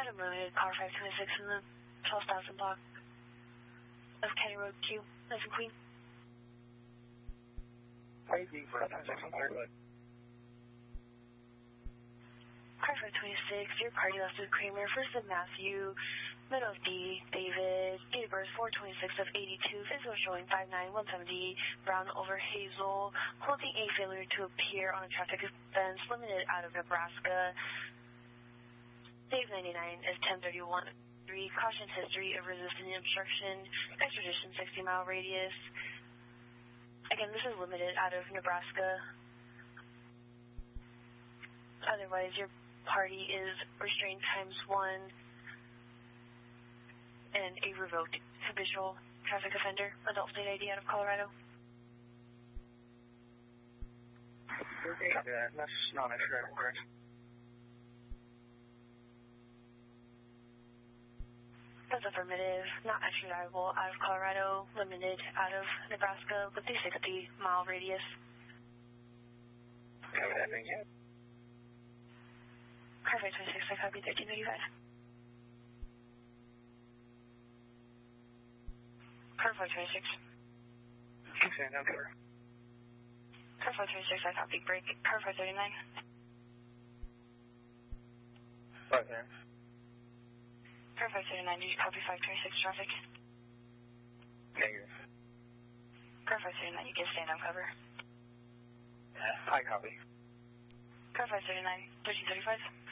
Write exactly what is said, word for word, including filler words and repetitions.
Adam Limited, car five twenty-six in the twelve thousand block of County Road Q, nice and clean. Crazy for five twenty-six on County Road. Car five twenty-six, your party left with Kramer, first of Matthew, middle of D, David, date of birth four twenty-six of eighty-two, physical showing five nine one seventy, Brown over Hazel, holding a failure to appear on a traffic offense, limited out of Nebraska. Dave ninety-nine is ten thirty-one three, caution history of resisting obstruction, extradition sixty mile radius. Again, this is limited out of Nebraska. Otherwise, your party is restrained times one and a revoked habitual traffic offender, adult state I D out of Colorado. Copy that. That's not an extra, correct? That's affirmative, not extraditable out of Colorado, limited out of Nebraska with a sixty mile radius. Copy that, thank you. Car five twenty-six, I copy thirteen thirty-five. Car five twenty-six. Keep saying down for. Car five twenty-six, I copy break. Car five thirty-nine. Right there. Car five thirty-nine, do you copy five twenty-six traffic? Negative. Car five thirty-nine, you can stand on cover. Yeah, I copy. Car five thirty-nine, thirteen thirty-five.